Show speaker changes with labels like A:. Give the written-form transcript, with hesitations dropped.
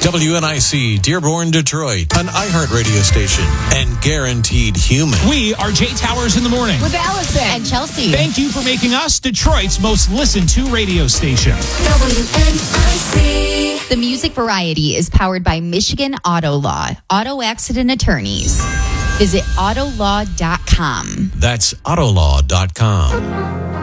A: WNIC, Dearborn, Detroit, an iHeartRadio station, and Guaranteed Human.
B: We are Jay Towers in the morning.
C: With Allison
D: and Chelsea.
B: Thank you for making us Detroit's most listened to radio station.
D: WNIC. The music variety is powered by Michigan Auto Law, auto accident attorneys. Visit autolaw.com.
A: That's autolaw.com.